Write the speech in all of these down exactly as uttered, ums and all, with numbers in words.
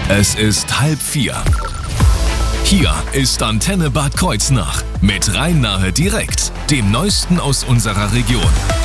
Es ist halb vier. Hier ist Antenne Bad Kreuznach mit Rhein-Nahe direkt, dem Neuesten aus unserer Region.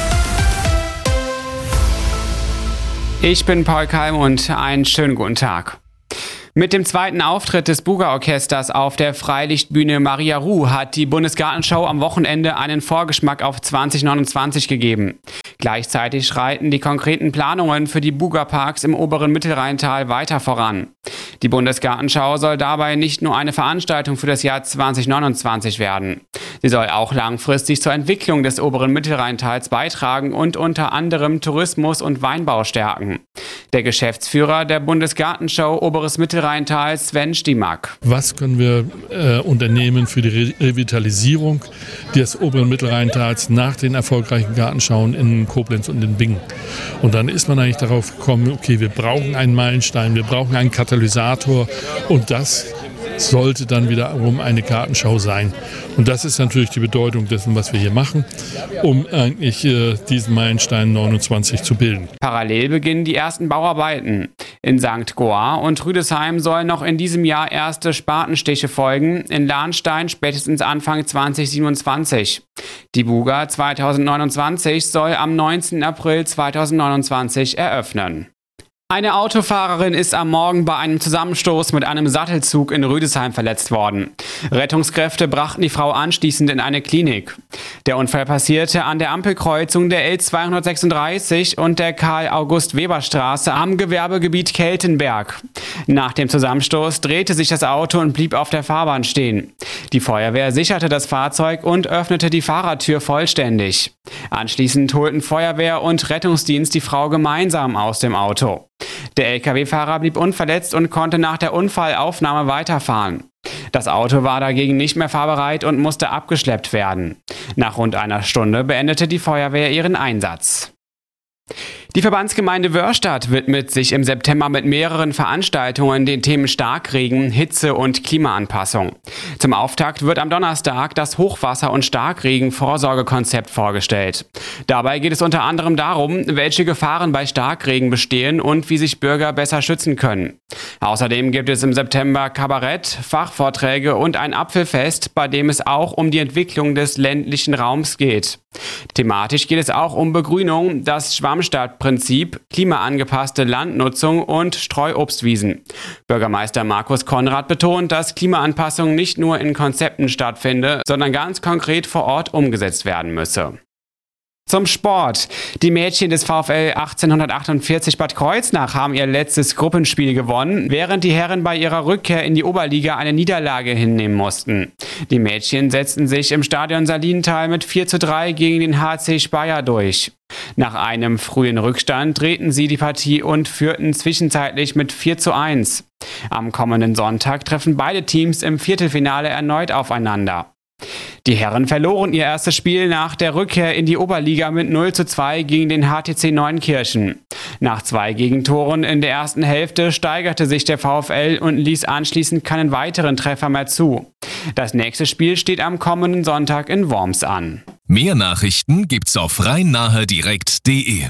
Ich bin Paul Keim und einen schönen guten Tag. Mit dem zweiten Auftritt des Buga-Orchesters auf der Freilichtbühne Maria Ruh hat die Bundesgartenschau am Wochenende einen Vorgeschmack auf zwanzig neunundzwanzig gegeben. Gleichzeitig schreiten die konkreten Planungen für die Buga-Parks im oberen Mittelrheintal weiter voran. Die Bundesgartenschau soll dabei nicht nur eine Veranstaltung für das Jahr zwanzig neunundzwanzig werden. Sie soll auch langfristig zur Entwicklung des oberen Mittelrheintals beitragen und unter anderem Tourismus und Weinbau stärken. Der Geschäftsführer der Bundesgartenschau Oberes Mittelrheintal, Sven Stimack. Was können wir äh, unternehmen für die Re- Revitalisierung des oberen Mittelrheintals nach den erfolgreichen Gartenschauen in Koblenz und in Bingen? Und dann ist man eigentlich darauf gekommen, okay, wir brauchen einen Meilenstein, wir brauchen einen Katalysator und das sollte dann wiederum eine Gartenschau sein. Und das ist natürlich die Bedeutung dessen, was wir hier machen, um eigentlich äh, diesen Meilenstein neunundzwanzig zu bilden. Parallel beginnen die ersten Bauarbeiten. In Sankt Goar und Rüdesheim sollen noch in diesem Jahr erste Spatenstiche folgen, in Lahnstein spätestens Anfang zwanzig siebenundzwanzig. Die Buga zwanzig neunundzwanzig soll am neunzehnten April zweitausendneunundzwanzig eröffnen. Eine Autofahrerin ist am Morgen bei einem Zusammenstoß mit einem Sattelzug in Rüdesheim verletzt worden. Rettungskräfte brachten die Frau anschließend in eine Klinik. Der Unfall passierte an der Ampelkreuzung der L zweihundertsechsunddreißig und der Karl-August-Weber-Straße am Gewerbegebiet Keltenberg. Nach dem Zusammenstoß drehte sich das Auto und blieb auf der Fahrbahn stehen. Die Feuerwehr sicherte das Fahrzeug und öffnete die Fahrertür vollständig. Anschließend holten Feuerwehr und Rettungsdienst die Frau gemeinsam aus dem Auto. Der L K W-Fahrer blieb unverletzt und konnte nach der Unfallaufnahme weiterfahren. Das Auto war dagegen nicht mehr fahrbereit und musste abgeschleppt werden. Nach rund einer Stunde beendete die Feuerwehr ihren Einsatz. Die Verbandsgemeinde Wörrstadt widmet sich im September mit mehreren Veranstaltungen den Themen Starkregen, Hitze und Klimaanpassung. Zum Auftakt wird am Donnerstag das Hochwasser- und Starkregen-Vorsorgekonzept vorgestellt. Dabei geht es unter anderem darum, welche Gefahren bei Starkregen bestehen und wie sich Bürger besser schützen können. Außerdem gibt es im September Kabarett, Fachvorträge und ein Apfelfest, bei dem es auch um die Entwicklung des ländlichen Raums geht. Thematisch geht es auch um Begrünung, das Schwammstadtprinzip, klimaangepasste Landnutzung und Streuobstwiesen. Bürgermeister Markus Konrad betont, dass Klimaanpassung nicht nur in Konzepten stattfinde, sondern ganz konkret vor Ort umgesetzt werden müsse. Zum Sport. Die Mädchen des VfL achtzehnhundertachtundvierzig Bad Kreuznach haben ihr letztes Gruppenspiel gewonnen, während die Herren bei ihrer Rückkehr in die Oberliga eine Niederlage hinnehmen mussten. Die Mädchen setzten sich im Stadion Salintal mit vier zu drei gegen den H C Speyer durch. Nach einem frühen Rückstand drehten sie die Partie und führten zwischenzeitlich mit vier zu eins. Am kommenden Sonntag treffen beide Teams im Viertelfinale erneut aufeinander. Die Herren verloren ihr erstes Spiel nach der Rückkehr in die Oberliga mit null zu zwei gegen den H T C Neunkirchen. Nach zwei Gegentoren in der ersten Hälfte steigerte sich der VfL und ließ anschließend keinen weiteren Treffer mehr zu. Das nächste Spiel steht am kommenden Sonntag in Worms an. Mehr Nachrichten gibt's auf rhein-nahe direkt punkt de.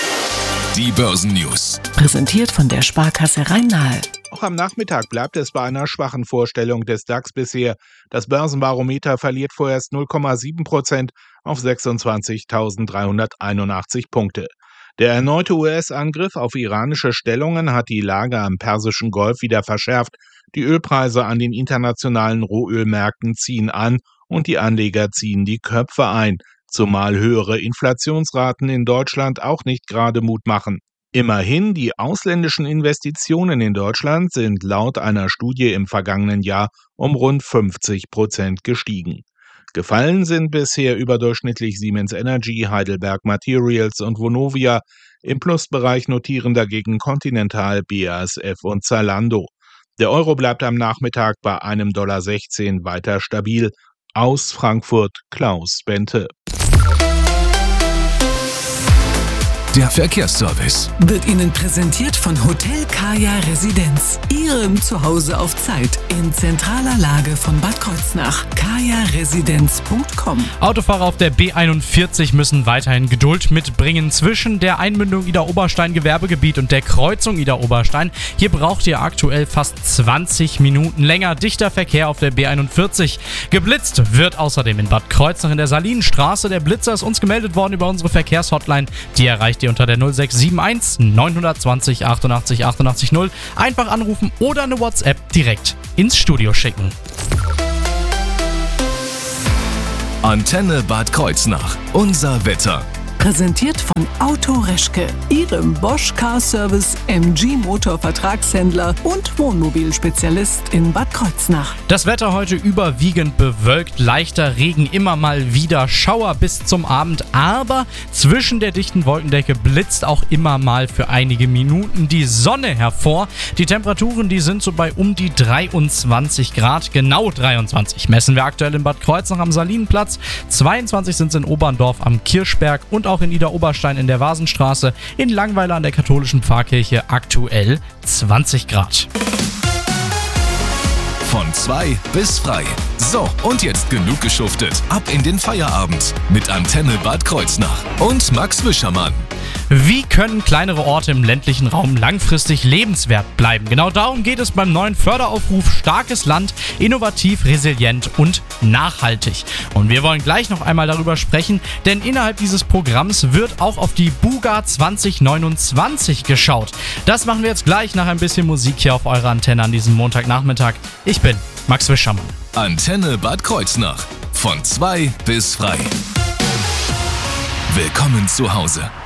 Die Börsennews. Präsentiert von der Sparkasse Rhein-Nahe. Auch am Nachmittag bleibt es bei einer schwachen Vorstellung des DAX bisher. Das Börsenbarometer verliert vorerst null Komma sieben Prozent auf sechsundzwanzigtausenddreihunderteinundachtzig Punkte. Der erneute U S-Angriff auf iranische Stellungen hat die Lage am Persischen Golf wieder verschärft. Die Ölpreise an den internationalen Rohölmärkten ziehen an und die Anleger ziehen die Köpfe ein, zumal höhere Inflationsraten in Deutschland auch nicht gerade Mut machen. Immerhin, die ausländischen Investitionen in Deutschland sind laut einer Studie im vergangenen Jahr um rund fünfzig Prozent gestiegen. Gefallen sind bisher überdurchschnittlich Siemens Energy, Heidelberg Materials und Vonovia. Im Plusbereich notieren dagegen Continental, B A S F und Zalando. Der Euro bleibt am Nachmittag bei einem Komma sechzehn Dollar weiter stabil. Aus Frankfurt Klaus Bente. der Verkehrsservice. Wird Ihnen präsentiert von Hotel Kaya Residenz. Ihrem Zuhause auf Zeit in zentraler Lage von Bad Kreuznach. kaya residenz punkt com. Autofahrer auf der B einundvierzig müssen weiterhin Geduld mitbringen zwischen der Einmündung Idar-Oberstein-Gewerbegebiet und der Kreuzung Idar-Oberstein. Hier braucht ihr aktuell fast zwanzig Minuten länger. Dichter Verkehr auf der B einundvierzig. Geblitzt wird außerdem in Bad Kreuznach in der Salinenstraße. Der Blitzer ist uns gemeldet worden über unsere Verkehrshotline. Die erreicht ihr unter der null sechs sieben eins neun zwei null achtundachtzig achtundachtzig null. Einfach anrufen oder eine WhatsApp direkt ins Studio schicken. Antenne Bad Kreuznach. Unser Wetter. Präsentiert von Auto Reschke, Ihrem Bosch Car Service M G Motor Vertragshändler und Wohnmobilspezialist in Bad Kreuznach. Das Wetter heute überwiegend bewölkt, leichter Regen, immer mal wieder Schauer bis zum Abend, aber zwischen der dichten Wolkendecke blitzt auch immer mal für einige Minuten die Sonne hervor. Die Temperaturen, die sind so bei um die dreiundzwanzig Grad, genau dreiundzwanzig messen wir aktuell in Bad Kreuznach am Salinenplatz, zweiundzwanzig sind es in Oberndorf am Kirchberg und auch in Idar-Oberstein in der Vasenstraße, in Langweiler an der katholischen Pfarrkirche aktuell zwanzig Grad. Von zwei bis frei. So, und jetzt genug geschuftet. Ab in den Feierabend mit Antenne Bad Kreuznach und Max Wischermann. Wie können kleinere Orte im ländlichen Raum langfristig lebenswert bleiben? Genau darum geht es beim neuen Förderaufruf Starkes Land, innovativ, resilient und nachhaltig. Und wir wollen gleich noch einmal darüber sprechen, denn innerhalb dieses Programms wird auch auf die Buga zwanzig neunundzwanzig geschaut. Das machen wir jetzt gleich nach ein bisschen Musik hier auf eurer Antenne an diesem Montagnachmittag. Ich bin Max Wischermann. Antenne Bad Kreuznach. Von zwei bis frei. Willkommen zu Hause.